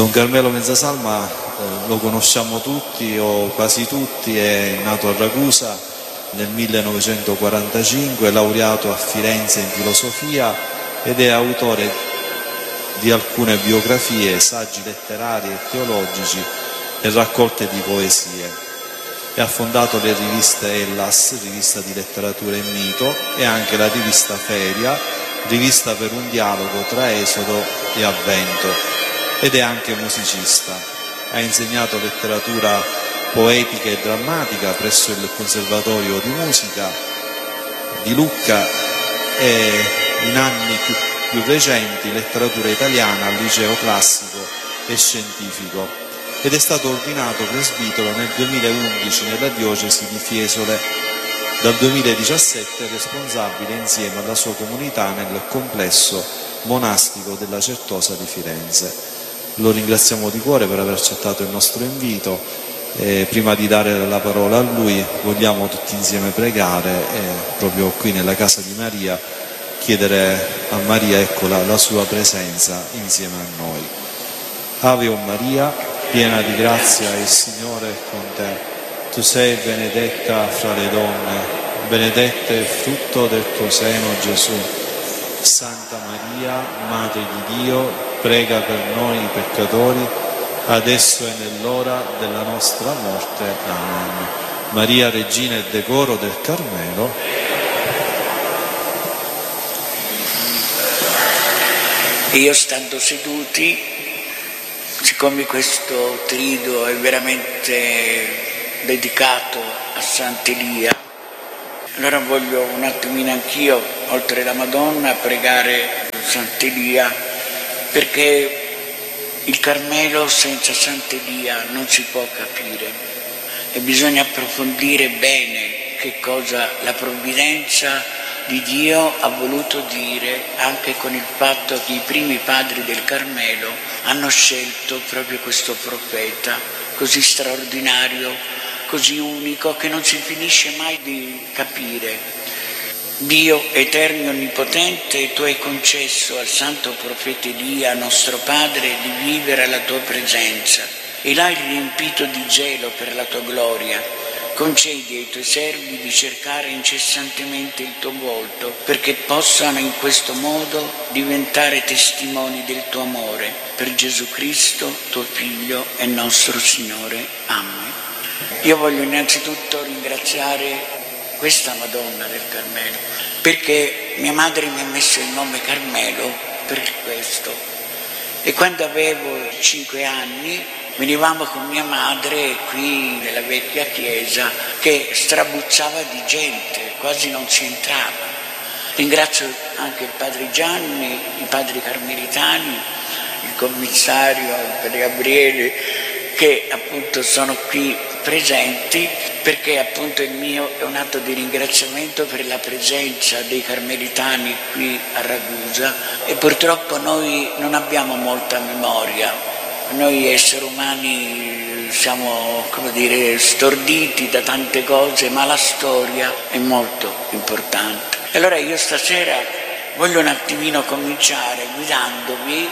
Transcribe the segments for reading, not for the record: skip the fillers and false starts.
Don Carmelo Mezzasalma lo conosciamo tutti o quasi tutti, è nato a Ragusa nel 1945, laureato a Firenze in filosofia ed è autore di alcune biografie, saggi letterari e teologici e raccolte di poesie. E ha fondato le riviste Hellas, rivista di letteratura e mito, e anche la rivista Feria, rivista per un dialogo tra Esodo e Avvento, ed è anche musicista. Ha insegnato letteratura poetica e drammatica presso il Conservatorio di Musica di Lucca e in anni più recenti letteratura italiana al liceo classico e scientifico, ed è stato ordinato presbitero nel 2011 nella diocesi di Fiesole. Dal 2017 è responsabile insieme alla sua comunità nel complesso monastico della Certosa di Firenze. Lo ringraziamo di cuore per aver accettato il nostro invito. Prima di dare la parola a lui vogliamo tutti insieme pregare proprio qui nella casa di Maria, chiedere a Maria, eccola, la sua presenza insieme a noi. Ave o Maria, piena di grazia, il Signore è con te. Tu sei benedetta fra le donne, benedetto è il frutto del tuo seno, Gesù. Santa Maria, Madre di Dio, prega per noi peccatori, adesso e nell'ora della nostra morte. Amen. Maria, Regina e Decoro del Carmelo. Io stando seduti, siccome questo trido è veramente dedicato a Sant'Elia, allora voglio un attimino anch'io, oltre la Madonna, pregare Sant'Elia, perché il Carmelo senza Sant'Elia non si può capire e bisogna approfondire bene che cosa la provvidenza di Dio ha voluto dire, anche con il fatto che i primi padri del Carmelo hanno scelto proprio questo profeta così straordinario, così unico, che non si finisce mai di capire. Dio eterno e onnipotente, tu hai concesso al santo profeta Elia, nostro padre, di vivere alla tua presenza e l'hai riempito di gelo per la tua gloria. Concedi ai tuoi servi di cercare incessantemente il tuo volto, perché possano in questo modo diventare testimoni del tuo amore. Per Gesù Cristo, tuo Figlio e nostro Signore. Amen. Io voglio innanzitutto ringraziare questa Madonna del Carmelo, perché mia madre mi ha messo il nome Carmelo per questo. E quando avevo 5 anni venivamo con mia madre qui nella vecchia chiesa che strabuzzava di gente, quasi non si entrava. Ringrazio anche il padre Gianni, i padri carmelitani, il commissario, il padre Gabriele, che appunto sono qui presenti, perché appunto il mio è un atto di ringraziamento per la presenza dei carmelitani qui a Ragusa, e purtroppo noi non abbiamo molta memoria, noi esseri umani siamo, come dire, storditi da tante cose, ma la storia è molto importante. Allora io stasera voglio un attimino cominciare guidandovi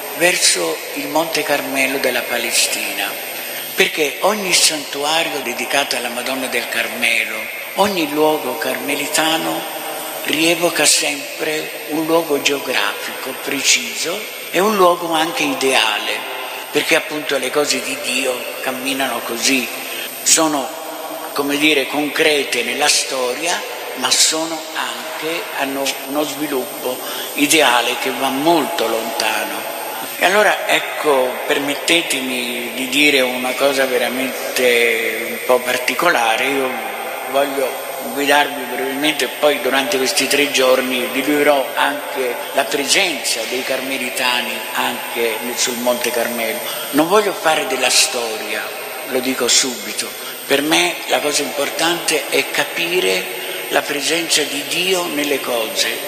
verso il Monte Carmelo della Palestina, perché ogni santuario dedicato alla Madonna del Carmelo, ogni luogo carmelitano rievoca sempre un luogo geografico preciso e un luogo anche ideale, perché appunto le cose di Dio camminano così, sono, come dire, concrete nella storia, ma sono anche, hanno uno sviluppo ideale che va molto lontano. E allora ecco, permettetemi di dire una cosa veramente un po' particolare. Io voglio guidarvi brevemente, poi durante questi 3 giorni vi dirò anche la presenza dei carmelitani anche sul Monte Carmelo. Non voglio fare della storia, lo dico subito. Per me la cosa importante è capire la presenza di Dio nelle cose.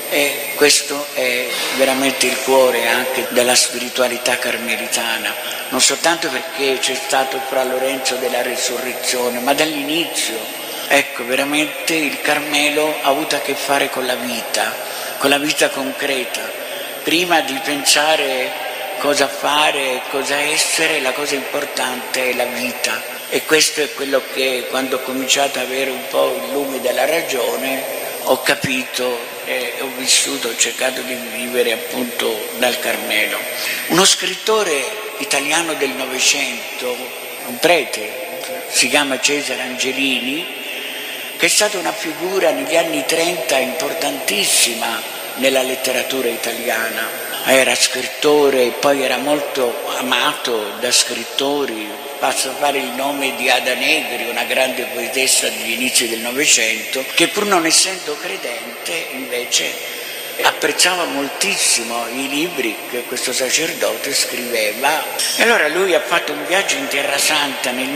E questo è veramente il cuore anche della spiritualità carmelitana, non soltanto perché c'è stato Fra Lorenzo della Resurrezione, ma dall'inizio, ecco, veramente il Carmelo ha avuto a che fare con la vita concreta. Prima di pensare cosa fare, cosa essere, la cosa importante è la vita. E questo è quello che, quando ho cominciato ad avere un po' il lume della ragione, ho capito e ho vissuto, ho cercato di vivere appunto dal Carmelo. Uno scrittore italiano del Novecento, un prete, si chiama Cesare Angelini, che è stata una figura negli anni 30 importantissima nella letteratura italiana. Era scrittore e poi era molto amato da scrittori. Basta fare il nome di Ada Negri, una grande poetessa degli inizi del Novecento, che pur non essendo credente invece apprezzava moltissimo i libri che questo sacerdote scriveva. E allora lui ha fatto un viaggio in Terra Santa nel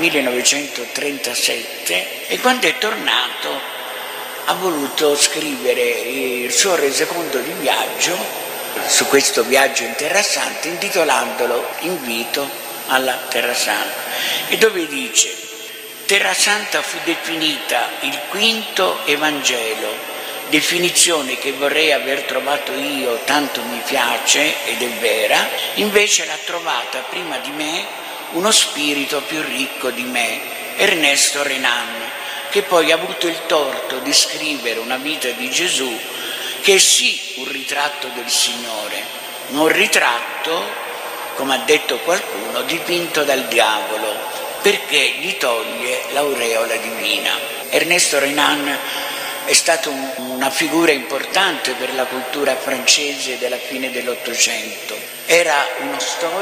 1937 e quando è tornato ha voluto scrivere il suo resoconto di viaggio su questo viaggio in Terra Santa, intitolandolo Invito alla Terra Santa, e dove dice: Terra Santa fu definita il quinto Evangelo, definizione che vorrei aver trovato io, tanto mi piace ed è vera, invece l'ha trovata prima di me uno spirito più ricco di me, Ernesto Renan, che poi ha avuto il torto di scrivere una vita di Gesù che è sì un ritratto del Signore, ma un ritratto, come ha detto qualcuno, dipinto dal diavolo, perché gli toglie l'aureola divina. Ernesto Renan è stato una figura importante per la cultura francese della fine dell'Ottocento. Era uno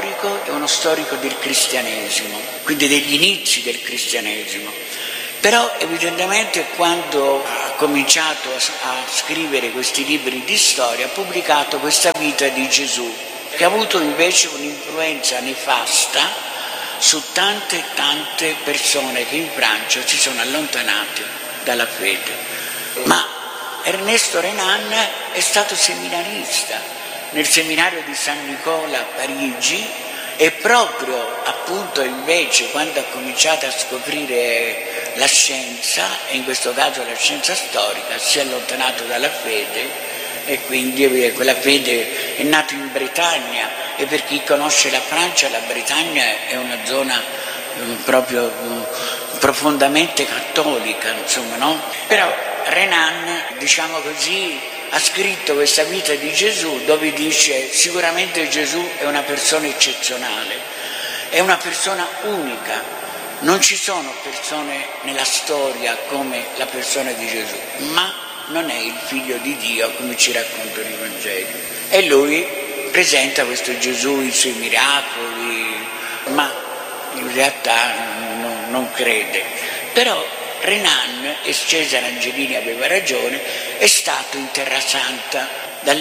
storico del cristianesimo, quindi degli inizi del cristianesimo. Però evidentemente quando ha cominciato a scrivere questi libri di storia ha pubblicato questa vita di Gesù, che ha avuto invece un'influenza nefasta su tante persone che in Francia si sono allontanate dalla fede. Ma Ernesto Renan è stato seminarista nel seminario di San Nicola a Parigi, e proprio appunto invece quando ha cominciato a scoprire la scienza, e in questo caso la scienza storica, si è allontanato dalla fede, e quindi quella fede è nata in Bretagna, e per chi conosce la Francia, la Bretagna è una zona proprio profondamente cattolica, insomma, no? Però Renan, diciamo così, ha scritto questa vita di Gesù dove dice: sicuramente Gesù è una persona eccezionale, è una persona unica, non ci sono persone nella storia come la persona di Gesù, ma non è il figlio di Dio come ci raccontano i Vangeli. E lui presenta questo Gesù, i suoi miracoli, ma in realtà non crede. Però Renan, e Cesare Angelini aveva ragione, è stato in Terra Santa dal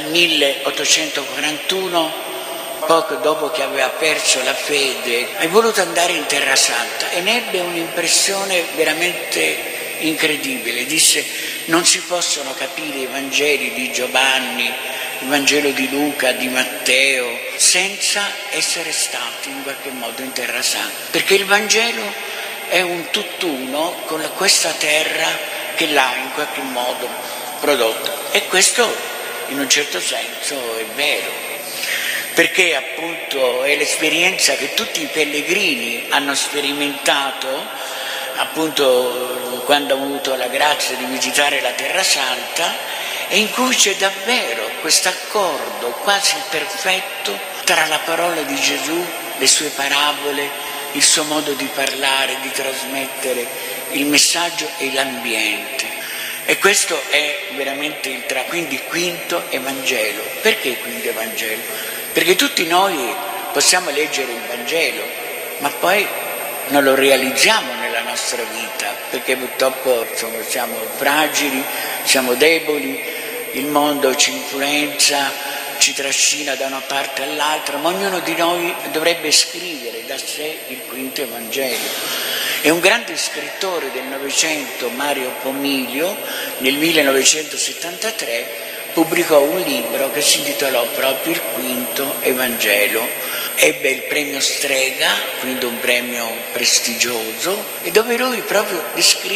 1841, poco dopo che aveva perso la fede, è voluto andare in Terra Santa e ne ebbe un'impressione veramente incredibile. Disse: non si possono capire i Vangeli di Giovanni, il Vangelo di Luca, di Matteo, senza essere stati in qualche modo in Terra Santa, perché il Vangelo è un tutt'uno con questa terra che l'ha in qualche modo prodotto. E questo in un certo senso è vero, perché appunto è l'esperienza che tutti i pellegrini hanno sperimentato appunto quando hanno avuto la grazia di visitare la Terra Santa, e in cui c'è davvero questo accordo quasi perfetto tra la parola di Gesù, le sue parabole, il suo modo di parlare, di trasmettere il messaggio e l'ambiente. E questo è veramente quindi quinto Evangelo. Perché quinto Evangelo? Perché tutti noi possiamo leggere il Vangelo, ma poi non lo realizziamo nella nostra vita, perché purtroppo siamo fragili, siamo deboli, il mondo ci influenza, ci trascina da una parte all'altra, ma ognuno di noi dovrebbe scrivere da sé il quinto Evangelo. E un grande scrittore del Novecento, Mario Pomilio, nel 1973 pubblicò un libro che si intitolò proprio Il quinto Evangelo. Ebbe il premio Strega, quindi un premio prestigioso, e dove lui proprio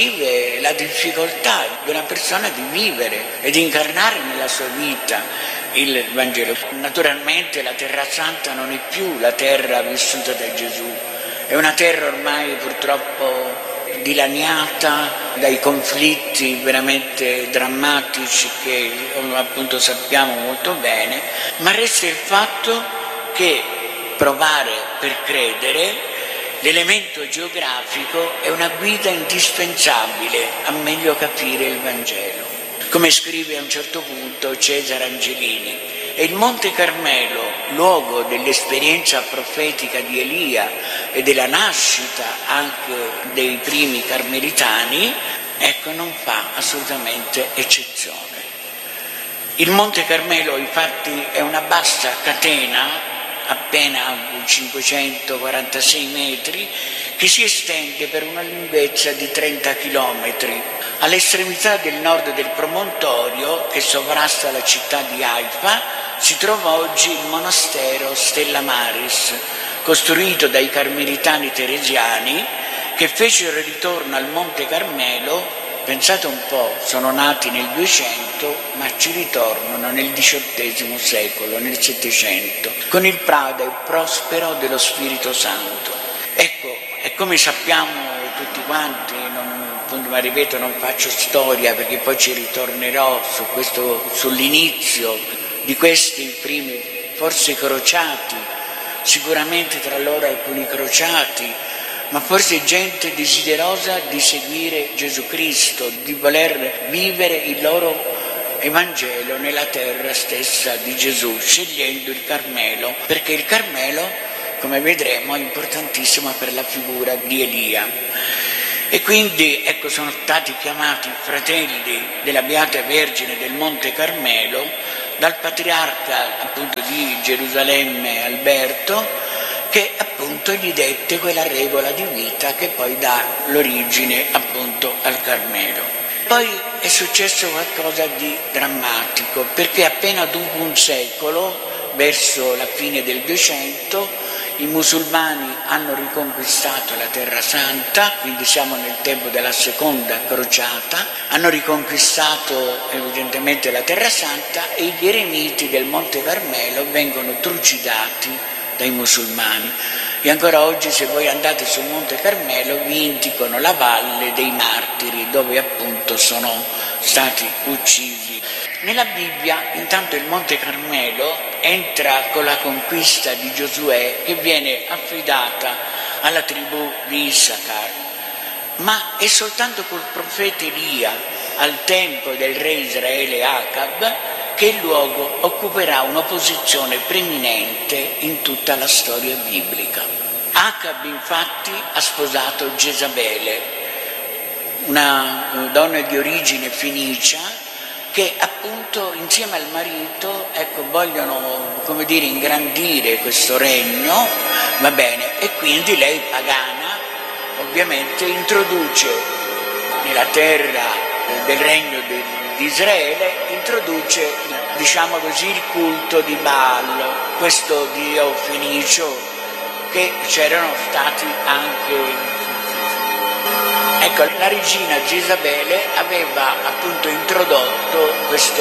descrive la difficoltà di una persona di vivere e di incarnare nella sua vita il Vangelo. Naturalmente la Terra Santa non è più la terra vissuta da Gesù, è una terra ormai purtroppo dilaniata dai conflitti veramente drammatici che appunto sappiamo molto bene, ma resta il fatto che provare per credere, l'elemento geografico è una guida indispensabile a meglio capire il Vangelo. Come scrive a un certo punto Cesare Angelini, e il Monte Carmelo, luogo dell'esperienza profetica di Elia e della nascita anche dei primi carmelitani, ecco, non fa assolutamente eccezione. Il Monte Carmelo infatti è una bassa catena, appena 546 metri, che si estende per una lunghezza di 30 chilometri. All'estremità del nord del promontorio, che sovrasta la città di Haifa, si trova oggi il monastero Stella Maris, costruito dai carmelitani teresiani che fecero ritorno al Monte Carmelo. Pensate un po', sono nati nel 200, ma ci ritornano nel XVIII secolo, nel 700, con il prade prospero dello Spirito Santo. Ecco, e come sappiamo tutti quanti, ma ripeto, non faccio storia perché poi ci ritornerò sull'inizio di questi primi, forse crociati, sicuramente tra loro alcuni crociati, ma forse gente desiderosa di seguire Gesù Cristo, di voler vivere il loro Evangelo nella terra stessa di Gesù, scegliendo il Carmelo, perché il Carmelo, come vedremo, è importantissimo per la figura di Elia. E quindi, ecco, sono stati chiamati fratelli della Beata Vergine del Monte Carmelo dal patriarca appunto di Gerusalemme Alberto, che appunto gli dette quella regola di vita che poi dà l'origine appunto al Carmelo. Poi è successo qualcosa di drammatico, perché appena dopo un secolo, verso la fine del 200, i musulmani hanno riconquistato la Terra Santa, quindi siamo nel tempo della seconda crociata, hanno riconquistato evidentemente la Terra Santa e gli eremiti del Monte Carmelo vengono trucidati dai musulmani. E ancora oggi, se voi andate sul Monte Carmelo, vi indicano la valle dei martiri, dove appunto sono stati uccisi. Nella Bibbia, intanto, il Monte Carmelo entra con la conquista di Giosuè, che viene affidata alla tribù di Issacar, ma è soltanto col profeta Elia, al tempo del re Israele Acab, che il luogo occuperà una posizione preminente in tutta la storia biblica. Acab infatti ha sposato Gesabele, una donna di origine fenicia, che appunto insieme al marito, ecco, vogliono, come dire, ingrandire questo regno, va bene, e quindi lei, pagana, ovviamente introduce nella terra del regno di Israele, introduce, diciamo così, il culto di Baal, questo dio fenicio che c'erano stati anche. Ecco, la regina Gesabele aveva appunto introdotto questo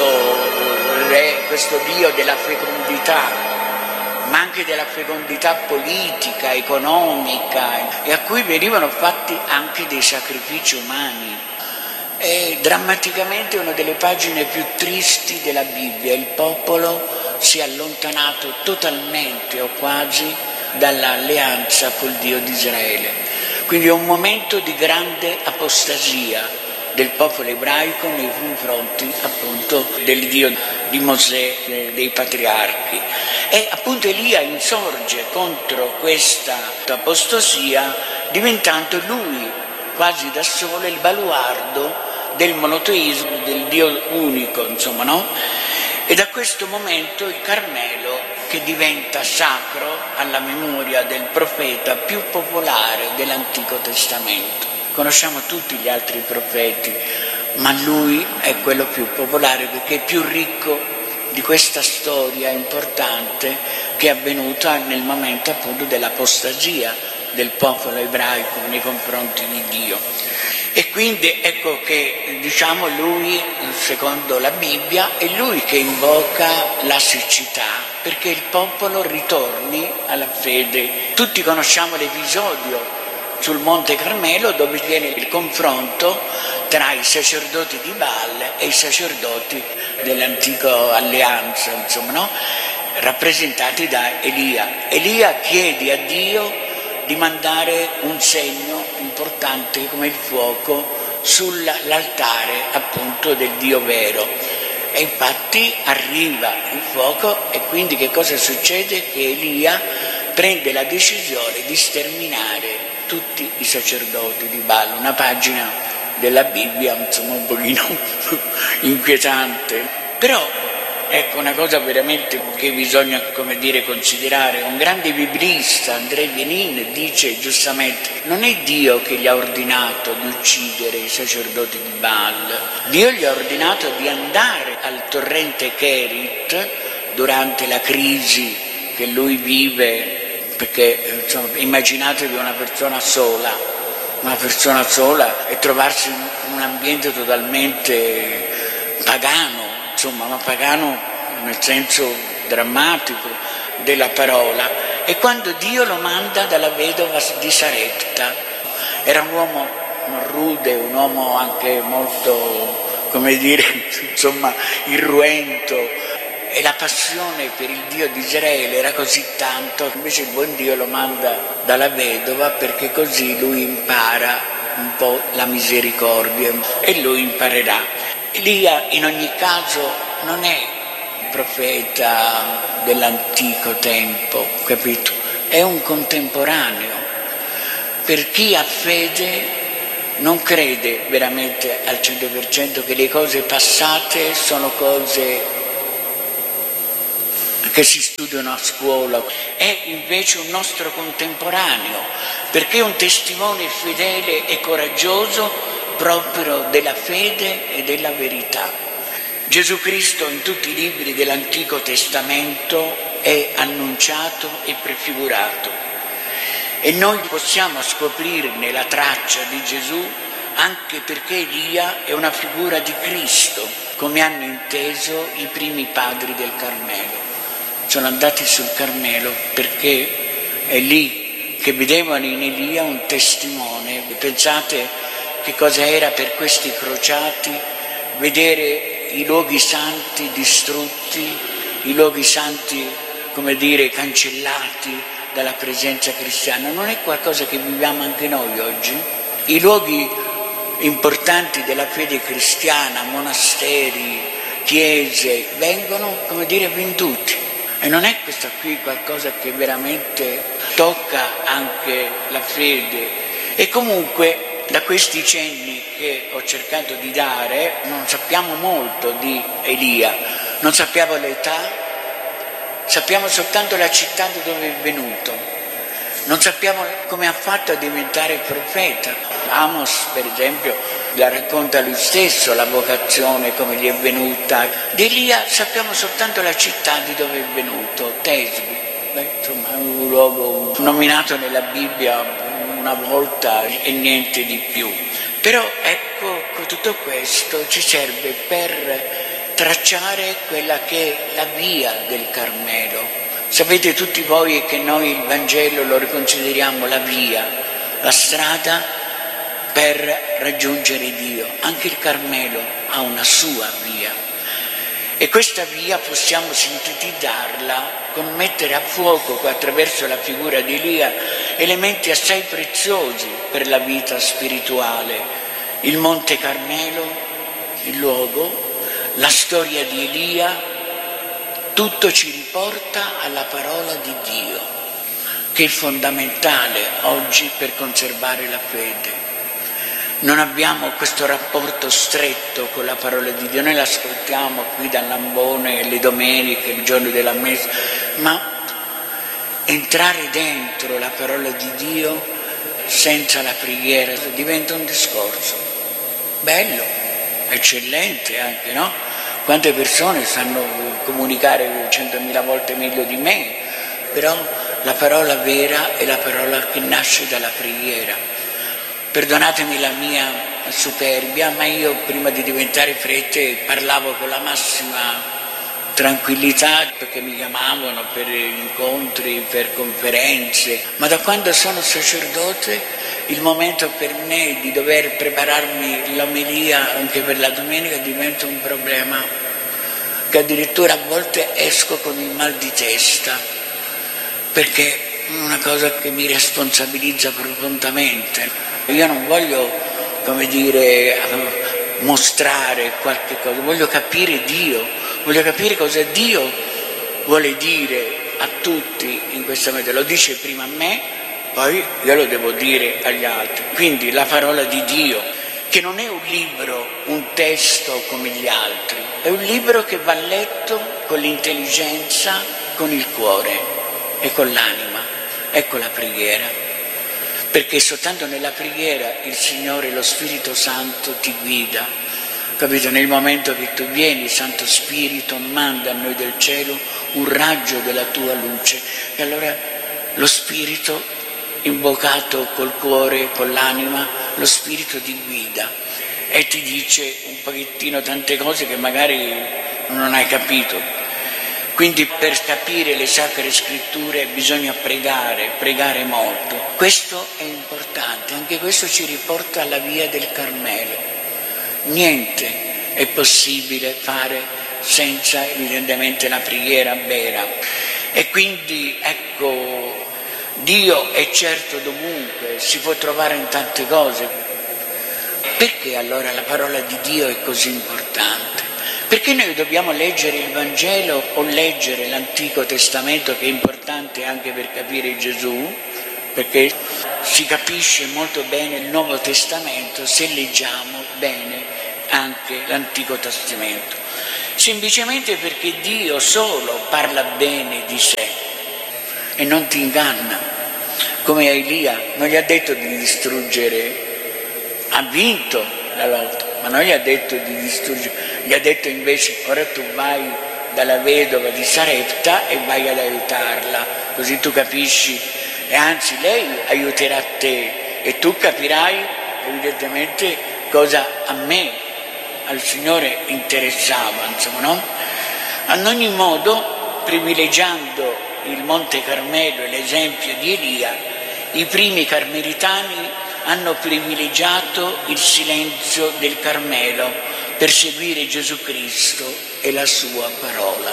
dio della fecondità, ma anche della fecondità politica, economica, e a cui venivano fatti anche dei sacrifici umani. È drammaticamente una delle pagine più tristi della Bibbia. Il popolo si è allontanato totalmente o quasi dall'alleanza col Dio di Israele. Quindi è un momento di grande apostasia del popolo ebraico nei confronti appunto del Dio di Mosè, dei patriarchi. E appunto Elia insorge contro questa apostasia, diventando lui quasi da solo il baluardo del monoteismo, del Dio unico, insomma, no? E da questo momento il Carmelo, che diventa sacro alla memoria del profeta più popolare dell'Antico Testamento. Conosciamo tutti gli altri profeti, ma lui è quello più popolare perché è più ricco di questa storia importante che è avvenuta nel momento appunto dell'apostasia del popolo ebraico nei confronti di Dio. E quindi ecco che, diciamo, lui, secondo la Bibbia, è lui che invoca la siccità perché il popolo ritorni alla fede. Tutti conosciamo l'episodio sul Monte Carmelo dove viene il confronto tra i sacerdoti di Baal e i sacerdoti dell'antica alleanza, insomma, no? Rappresentati da Elia. Elia chiede a Dio di mandare un segno importante come il fuoco sull'altare appunto del Dio vero. E infatti arriva il fuoco e quindi che cosa succede? Che Elia prende la decisione di sterminare tutti i sacerdoti di Baal. Una pagina della Bibbia insomma un pochino inquietante. Però ecco una cosa veramente che bisogna, come dire, considerare. Un grande biblista, André Vienin, dice giustamente: non è Dio che gli ha ordinato di uccidere i sacerdoti di Baal, Dio gli ha ordinato di andare al torrente Kerit durante la crisi che lui vive, perché insomma, immaginatevi una persona sola e trovarsi in un ambiente totalmente pagano, insomma, ma pagano nel senso drammatico della parola. E quando Dio lo manda dalla vedova di Sarepta, era un uomo rude, un uomo anche molto, come dire, insomma, irruento, e la passione per il Dio di Israele era così tanto, invece il buon Dio lo manda dalla vedova perché così lui impara un po' la misericordia e lui imparerà. Elia in ogni caso non è un profeta dell'antico tempo, capito? È un contemporaneo. Per chi ha fede non crede veramente al 100% che le cose passate sono cose che si studiano a scuola, è invece un nostro contemporaneo, perché è un testimone fedele e coraggioso proprio della fede e della verità. Gesù Cristo in tutti i libri dell'Antico Testamento è annunciato e prefigurato e noi possiamo scoprirne la traccia di Gesù anche perché Elia è una figura di Cristo, come hanno inteso i primi padri del Carmelo. Sono andati sul Carmelo perché è lì che vedevano in Elia un testimone. Pensate che cosa era per questi crociati vedere i luoghi santi distrutti, i luoghi santi, come dire, cancellati dalla presenza cristiana. Non è qualcosa che viviamo anche noi oggi? I luoghi importanti della fede cristiana, monasteri, chiese, vengono, come dire, venduti. E non è questa qui qualcosa che veramente tocca anche la fede. E comunque da questi cenni che ho cercato di dare non sappiamo molto di Elia, non sappiamo l'età, sappiamo soltanto la città da dove è venuto, non sappiamo come ha fatto a diventare profeta. Amos, per esempio, la racconta lui stesso, la vocazione, come gli è venuta. Di Elia sappiamo soltanto la città di dove è venuto, Tesbi. Insomma, è un luogo nominato nella Bibbia una volta e niente di più. Però ecco, tutto questo ci serve per tracciare quella che è la via del Carmelo. Sapete tutti voi che noi il Vangelo lo riconsideriamo la via, la strada per raggiungere Dio. Anche il Carmelo ha una sua via e questa via possiamo sintetizzarla con mettere a fuoco attraverso la figura di Elia elementi assai preziosi per la vita spirituale. Il Monte Carmelo, il luogo, la storia di Elia, tutto ci riporta alla parola di Dio, che è fondamentale oggi per conservare la fede. Non abbiamo questo rapporto stretto con la parola di Dio, noi l'ascoltiamo qui dal Lambone le domeniche, il giorno della messa, ma entrare dentro la parola di Dio senza la preghiera diventa un discorso bello, eccellente anche, no? Quante persone sanno comunicare 100.000 volte meglio di me, però la parola vera è la parola che nasce dalla preghiera. Perdonatemi la mia superbia, ma io prima di diventare prete parlavo con la massima tranquillità, perché mi chiamavano per incontri, per conferenze, ma da quando sono sacerdote il momento per me di dover prepararmi l'omelia anche per la domenica diventa un problema, che addirittura a volte esco con il mal di testa, perché è una cosa che mi responsabilizza profondamente. Io non voglio, mostrare qualche cosa, voglio capire Dio, voglio capire cosa Dio vuole dire a tutti in questa vita. Lo dice prima a me, poi io lo devo dire agli altri. Quindi la parola di Dio, che non è un libro, un testo come gli altri, è un libro che va letto con l'intelligenza, con il cuore e con l'anima. Ecco la preghiera. Perché soltanto nella preghiera il Signore, lo Spirito Santo ti guida, capito? Nel momento che tu vieni, Santo Spirito manda a noi del cielo un raggio della tua luce, e allora lo Spirito, invocato col cuore, con l'anima, lo Spirito ti guida e ti dice un pochettino tante cose che magari non hai capito. Quindi per capire le Sacre Scritture bisogna pregare molto. Questo è importante, anche questo ci riporta alla via del Carmelo. Niente è possibile fare senza evidentemente la preghiera vera. E quindi ecco, Dio è certo dovunque, si può trovare in tante cose. Perché allora la parola di Dio è così importante? Perché noi dobbiamo leggere il Vangelo o leggere l'Antico Testamento, che è importante anche per capire Gesù, perché si capisce molto bene il Nuovo Testamento se leggiamo bene anche l'Antico Testamento. Semplicemente perché Dio solo parla bene di sé e non ti inganna. Come a Elia non gli ha detto di distruggere, ha vinto la lotta, ma non gli ha detto di distruggere, gli ha detto invece: ora tu vai dalla vedova di Sarepta e vai ad aiutarla, così tu capisci, e anzi lei aiuterà te e tu capirai evidentemente cosa a me, al Signore interessava, insomma, no? Ad ogni modo, privilegiando il Monte Carmelo e l'esempio di Elia, i primi carmelitani hanno privilegiato il silenzio del Carmelo per seguire Gesù Cristo e la sua parola.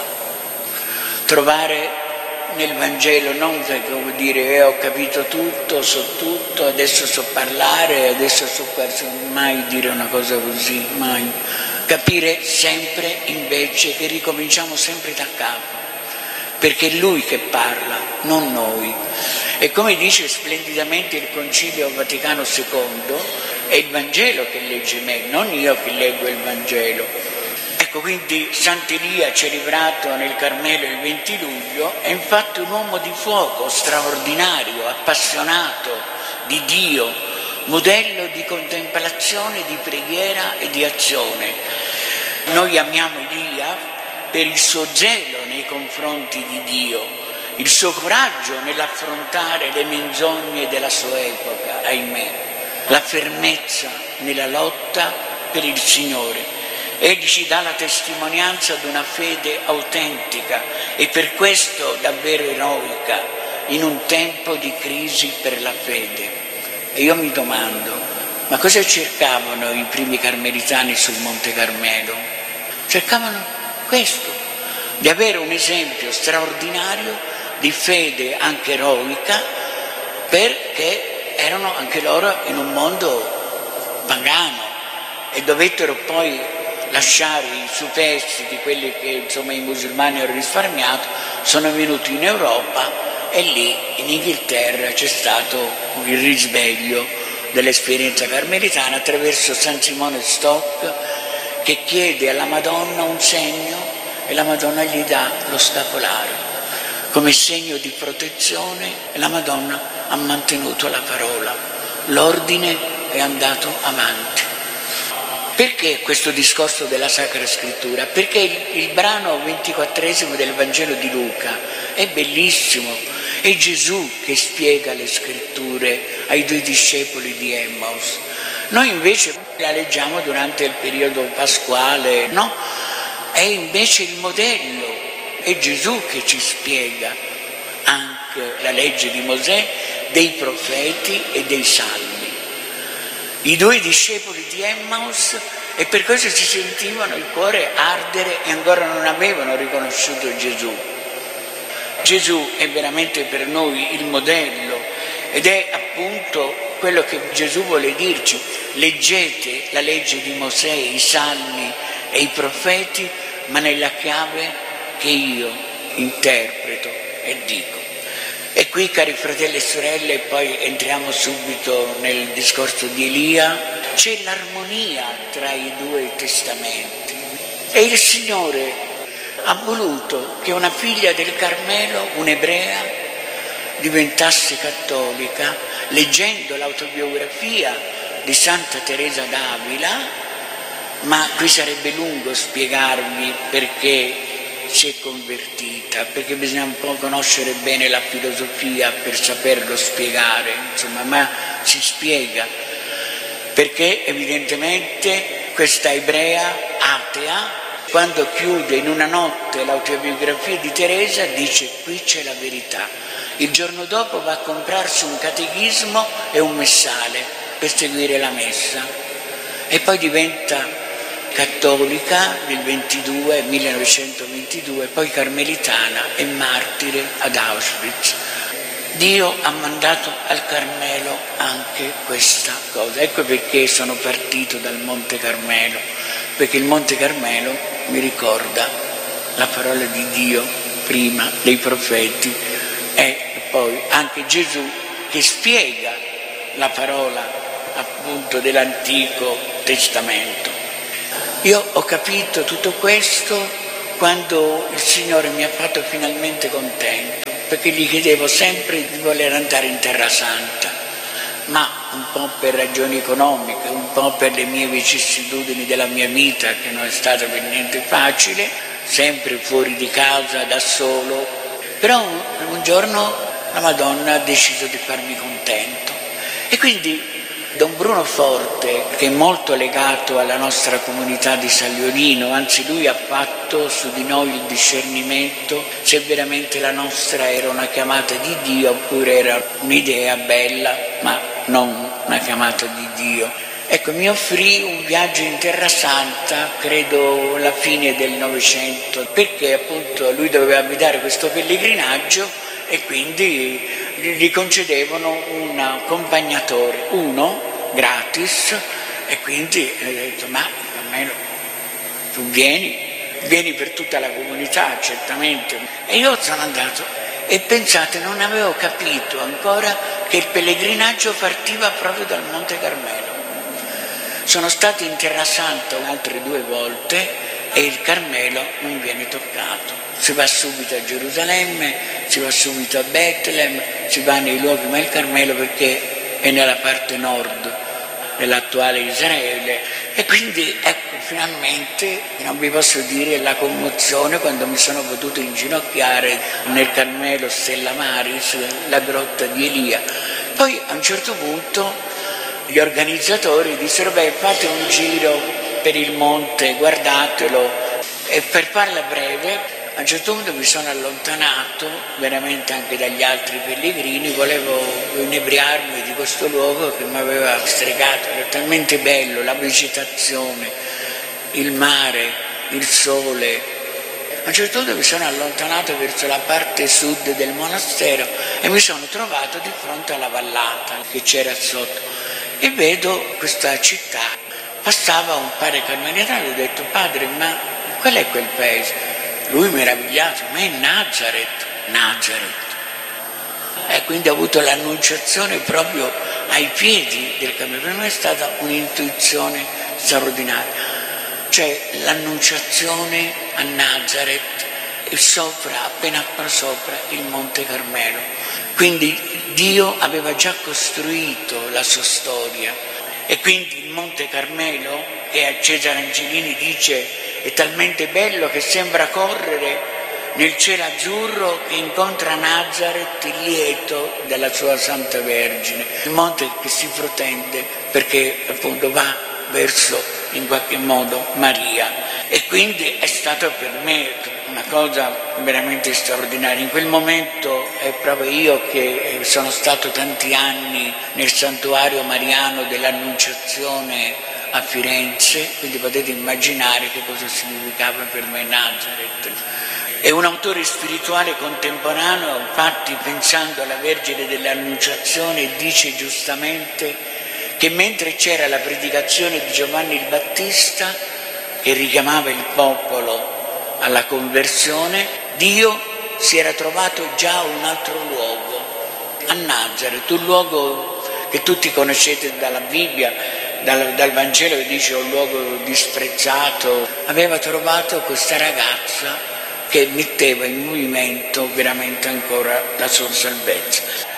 Trovare nel Vangelo non come dire ho capito tutto, so tutto, adesso so parlare, adesso so mai dire una cosa così, mai. Capire sempre invece che ricominciamo sempre da capo, perché è Lui che parla, non noi. E come dice splendidamente il Concilio Vaticano II, è il Vangelo che legge me, non io che leggo il Vangelo. Ecco, quindi Sant'Elia, celebrato nel Carmelo il 20 luglio, è infatti un uomo di fuoco straordinario, appassionato di Dio, modello di contemplazione, di preghiera e di azione. Noi amiamo Elia per il suo zelo nei confronti di Dio, il suo coraggio nell'affrontare le menzogne della sua epoca, ahimè, la fermezza nella lotta per il Signore. Egli ci dà la testimonianza di una fede autentica e per questo davvero eroica in un tempo di crisi per la fede. E io mi domando, ma cosa cercavano i primi carmelitani sul Monte Carmelo? Cercavano questo, di avere un esempio straordinario di fede anche eroica, perché erano anche loro in un mondo pagano e dovettero poi lasciare i superstiti, quelli che i musulmani hanno risparmiato, sono venuti in Europa e lì in Inghilterra c'è stato il risveglio dell'esperienza carmelitana attraverso San Simone Stock, che chiede alla Madonna un segno e la Madonna gli dà lo scapolare come segno di protezione, e la Madonna ha mantenuto la parola, l'ordine è andato avanti. Perché questo discorso della Sacra Scrittura? Perché il brano 24esimo del Vangelo di Luca è bellissimo, è Gesù che spiega le Scritture ai 2 discepoli di Emmaus. Noi invece la leggiamo durante il periodo pasquale, no? È invece il modello, è Gesù che ci spiega anche la legge di Mosè, dei profeti e dei salmi. I due discepoli di Emmaus, e per questo si sentivano il cuore ardere e ancora non avevano riconosciuto Gesù. Gesù è veramente per noi il modello ed è appunto quello che Gesù vuole dirci: leggete la legge di Mosè, i salmi e i profeti, ma nella chiave che io interpreto e dico. E qui, cari fratelli e sorelle, poi entriamo subito nel discorso di Elia, c'è l'armonia tra i due testamenti. E il Signore ha voluto che una figlia del Carmelo, un'ebrea, diventasse cattolica, leggendo l'autobiografia di Santa Teresa d'Avila, ma qui sarebbe lungo spiegarvi perché si è convertita, perché bisogna un po' conoscere bene la filosofia per saperlo spiegare, insomma, ma si spiega, perché evidentemente questa ebrea atea, quando chiude in una notte l'autobiografia di Teresa, dice: qui c'è la verità. Il giorno dopo va a comprarsi un catechismo e un messale per seguire la messa e poi diventa cattolica nel 1922, poi carmelitana e martire ad Auschwitz. Dio ha mandato al Carmelo anche questa cosa. Ecco perché sono partito dal Monte Carmelo, perché il Monte Carmelo mi ricorda la parola di Dio prima, dei profeti, e poi anche Gesù che spiega la parola appunto dell'Antico Testamento. Io ho capito tutto questo quando il Signore mi ha fatto finalmente contento, perché gli chiedevo sempre di voler andare in Terra Santa, ma un po' per ragioni economiche, un po' per le mie vicissitudini della mia vita, che non è stata per niente facile, sempre fuori di casa, da solo. Però un giorno la Madonna ha deciso di farmi contento. E quindi Don Bruno Forte, che è molto legato alla nostra comunità di San Leonino, anzi lui ha fatto su di noi il discernimento se veramente la nostra era una chiamata di Dio oppure era un'idea bella ma non una chiamata di Dio. Ecco, mi offrì un viaggio in Terra Santa, credo alla fine del Novecento, perché appunto lui doveva guidare questo pellegrinaggio e quindi gli concedevano un accompagnatore, uno gratis, e quindi ho detto: ma almeno tu vieni per tutta la comunità, certamente. E io sono andato e pensate, non avevo capito ancora che il pellegrinaggio partiva proprio dal Monte Carmelo. Sono stato in Terra Santa altre 2 volte e il Carmelo non viene toccato. Si va subito a Gerusalemme, si va subito a Betlem, si va nei luoghi, ma il Carmelo perché è nella parte nord dell'attuale Israele. E quindi ecco, finalmente, non vi posso dire la commozione quando mi sono potuto inginocchiare nel Carmelo Stella Maris, la grotta di Elia. Poi a un certo punto gli organizzatori dissero: beh, fate un giro per il monte, guardatelo. E per farla breve, a un certo punto mi sono allontanato veramente anche dagli altri pellegrini, volevo inebriarmi di questo luogo che mi aveva stregato, era talmente bello, la vegetazione, il mare, il sole. A un certo punto mi sono allontanato verso la parte sud del monastero e mi sono trovato di fronte alla vallata che c'era sotto e vedo questa città. Passava un padre carmelitano e ho detto: padre, ma qual è quel paese? Lui meravigliato: ma è Nazareth. E quindi ho avuto l'annunciazione proprio ai piedi del Carmelo. Per me è stata un'intuizione straordinaria. Cioè l'annunciazione a Nazareth e sopra, appena sopra, il Monte Carmelo. Quindi Dio aveva già costruito la sua storia. E quindi il Monte Carmelo, che Cesare Angelini dice è talmente bello che sembra correre nel cielo azzurro che incontra Nazareth, il lieto della sua Santa Vergine. Il monte che si protende perché appunto va verso, in qualche modo, Maria. E quindi è stata per me una cosa veramente straordinaria. In quel momento è proprio io che sono stato tanti anni nel santuario mariano dell'Annunciazione a Firenze, quindi potete immaginare che cosa significava per me Nazareth. E un autore spirituale contemporaneo, infatti, pensando alla Vergine dell'Annunciazione, dice giustamente che mentre c'era la predicazione di Giovanni il Battista, che richiamava il popolo alla conversione, Dio si era trovato già un altro luogo, a Nazareth, un luogo che tutti conoscete dalla Bibbia, dal Vangelo, che dice un luogo disprezzato. Aveva trovato questa ragazza che metteva in movimento veramente ancora la sua salvezza.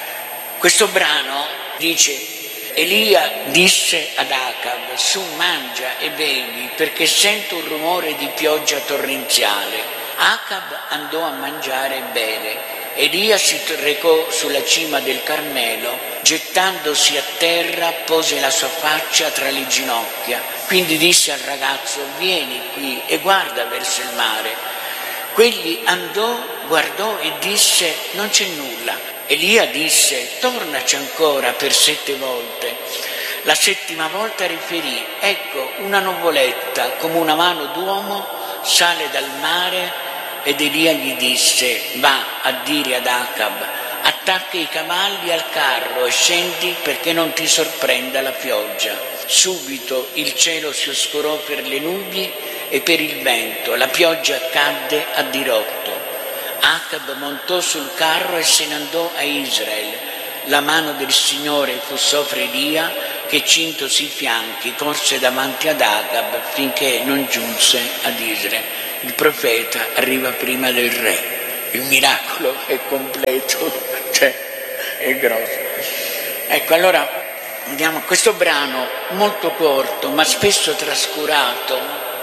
Questo brano dice: Elia disse ad Acab: su, mangia e bevi, perché sento un rumore di pioggia torrenziale. Acab andò a mangiare e bere. Elia si recò sulla cima del Carmelo, gettandosi a terra, pose la sua faccia tra le ginocchia. Quindi disse al ragazzo: vieni qui e guarda verso il mare. Quegli andò, guardò e disse: non c'è nulla. Elia disse: tornaci ancora per 7 volte. La 7ª volta riferì: ecco, una nuvoletta come una mano d'uomo sale dal mare. Ed Elia gli disse: va a dire ad Acab: attacca i cavalli al carro e scendi, perché non ti sorprenda la pioggia. Subito il cielo si oscurò per le nubi e per il vento, la pioggia cadde a dirotto. Acab montò sul carro e se ne andò a Israele. La mano del Signore fu sopra Elia, che cintosi i fianchi corse davanti ad Acab finché non giunse ad Israele. Il profeta arriva prima del re. Il miracolo è completo, cioè è grosso. Ecco, allora vediamo questo brano molto corto ma spesso trascurato,